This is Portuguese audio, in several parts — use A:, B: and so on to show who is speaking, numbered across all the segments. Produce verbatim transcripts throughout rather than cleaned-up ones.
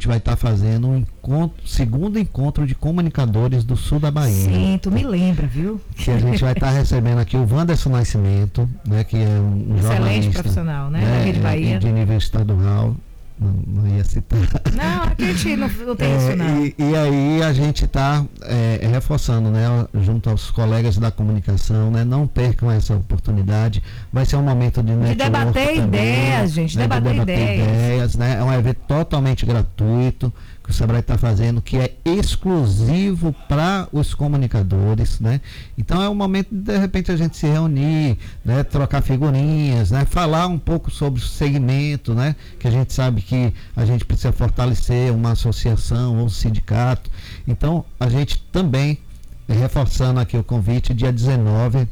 A: gente vai estar tá fazendo um encontro, segundo encontro de comunicadores do sul da Bahia.
B: Sim, tu me lembra, viu?
A: Que a gente vai estar tá recebendo aqui o Wanderson Nascimento, né, que é um
B: excelente
A: jornalista
B: profissional, né,
A: né,
B: da Rede Bahia.
A: De nível estadual. Não, não ia citar.
B: Não, aqui a gente não, não tem é, isso, não.
A: E, e aí a gente está é, reforçando, né, junto aos colegas da comunicação, né, não percam essa oportunidade. Vai ser um momento de network
B: de debater
A: também,
B: ideias, gente,
A: né,
B: debater,
A: de debater ideias. ideias né, é um evento totalmente gratuito que o Sebrae está fazendo, que é exclusivo para os comunicadores, né? Então é um momento de, de repente, a gente se reunir, né, trocar figurinhas, né, falar um pouco sobre o segmento, né, que a gente sabe que a gente precisa fortalecer uma associação ou um sindicato. Então a gente também, reforçando aqui o convite, dia dezenove,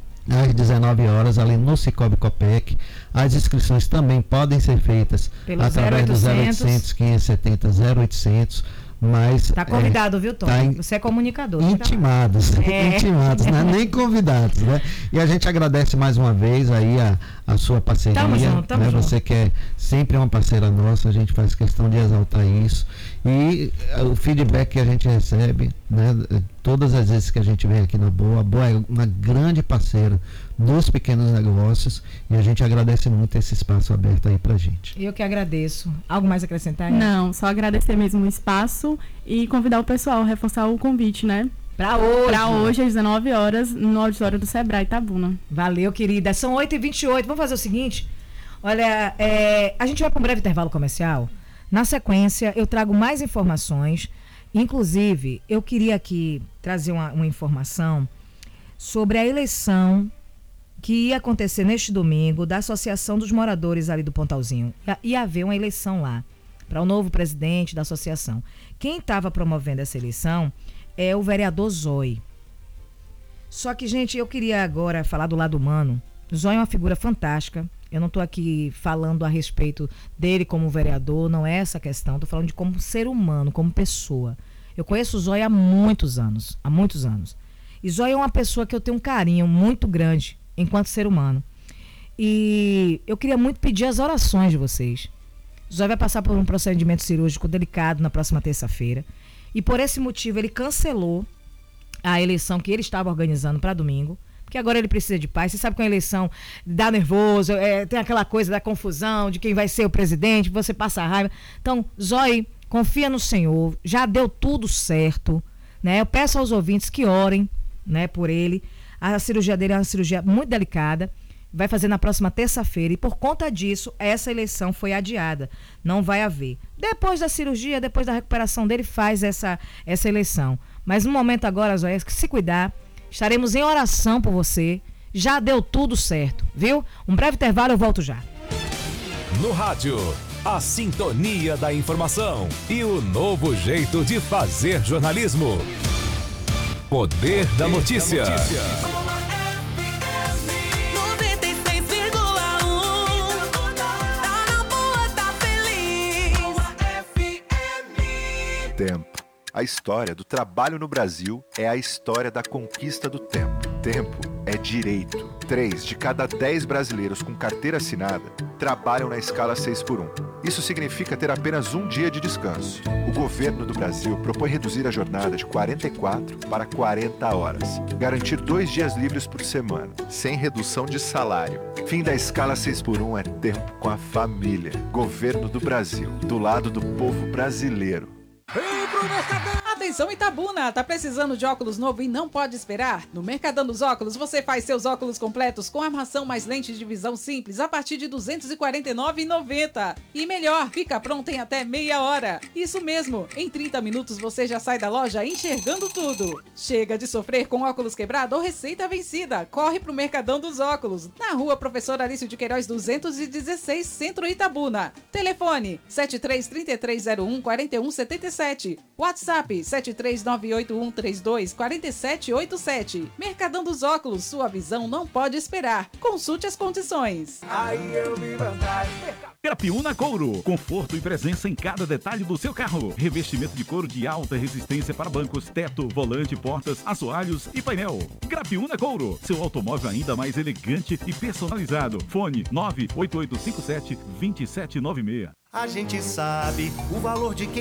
A: às dezenove horas, ali no Cicobi Copec. As inscrições também podem ser feitas pelo através do zero oitocentos, quinhentos e setenta, zero oitocentos. Mas
B: está convidado, é, viu, Tom? Tá in... Você é comunicador.
A: Intimados, é. intimados, né? Nem convidados, né? E a gente agradece mais uma vez aí a, a sua parceria.
B: Tamo junto, tamo
A: né?
B: junto.
A: Você que é sempre uma parceira nossa, a gente faz questão de exaltar isso. E uh, o feedback que a gente recebe, né? Todas as vezes que a gente vem aqui na Boa, a Boa é uma grande parceira dos pequenos negócios e a gente agradece muito esse espaço aberto aí pra gente.
B: Eu que agradeço. Algo mais a acrescentar?
C: Não, só agradecer mesmo o espaço e convidar o pessoal a reforçar o convite, né?
B: Pra hoje.
C: Pra hoje, às dezenove horas, no auditório do Sebrae Itabuna.
B: Valeu, querida. São oito e vinte e oito. Vamos fazer o seguinte? Olha, é, a gente vai para um breve intervalo comercial. Na sequência, eu trago mais informações. Inclusive, eu queria aqui trazer uma, uma informação sobre a eleição que ia acontecer neste domingo da Associação dos Moradores ali do Pontalzinho. Ia, ia haver uma eleição lá para o novo presidente da associação. Quem estava promovendo essa eleição é o vereador Zói. Só que, gente, eu queria agora falar do lado humano. Zói é uma figura fantástica. Eu não estou aqui falando a respeito dele como vereador, não é essa a questão. Estou falando de como ser humano, como pessoa. Eu conheço o Zói há muitos anos, há muitos anos. E Zói é uma pessoa que eu tenho um carinho muito grande enquanto ser humano. E eu queria muito pedir as orações de vocês. Zói vai passar por um procedimento cirúrgico delicado na próxima terça-feira. E por esse motivo ele cancelou a eleição que ele estava organizando para domingo. Porque agora ele precisa de paz. Você sabe que a eleição dá nervoso, é, tem aquela coisa da confusão de quem vai ser o presidente, você passa raiva. Então, Zói, confia no Senhor, já deu tudo certo, né? Eu peço aos ouvintes que orem, né, por ele. A cirurgia dele é uma cirurgia muito delicada, vai fazer na próxima terça-feira e por conta disso, essa eleição foi adiada. Não vai haver. Depois da cirurgia, depois da recuperação dele, faz essa, essa eleição. Mas no momento agora, Zói, se cuidar. Estaremos em oração por você. Já deu tudo certo, viu? Um breve intervalo, eu volto já.
D: No rádio, a sintonia da informação e o novo jeito de fazer jornalismo. Poder da notícia.
E: Tempo. A história do trabalho no Brasil é a história da conquista do tempo. Tempo é direito. Três de cada dez brasileiros com carteira assinada trabalham na escala seis por um. Isso significa ter apenas um dia de descanso. O governo do Brasil propõe reduzir a jornada de quarenta e quatro para quarenta horas. Garantir dois dias livres por semana, sem redução de salário. Fim da escala seis por um é tempo com a família. Governo do Brasil, do lado do povo brasileiro.
F: Vem pro Mercadão! Atenção Itabuna, tá precisando de óculos novo e não pode esperar? No Mercadão dos Óculos você faz seus óculos completos com armação mais lente de visão simples a partir de duzentos e quarenta e nove reais e noventa centavos. E melhor, fica pronto em até meia hora. Isso mesmo, em trinta minutos você já sai da loja enxergando tudo. Chega de sofrer com óculos quebrado ou receita vencida. Corre pro Mercadão dos Óculos, na rua Professor Alício de Queiroz duzentos e dezesseis, Centro Itabuna. Telefone sete três três três zero um quatro um sete sete. WhatsApp sete três nove oito um três dois quatro sete oito sete. Mercadão dos Óculos, sua visão não pode esperar. Consulte as condições.
G: Aí eu vi vantagem. Grapiúna Couro, conforto e presença em cada detalhe do seu carro. Revestimento de couro de alta resistência para bancos, teto, volante, portas, assoalhos e painel. Grapiúna Couro, seu automóvel ainda mais elegante e personalizado. Fone nove oito oito cinco sete dois sete nove seis.
H: A gente sabe o valor de quem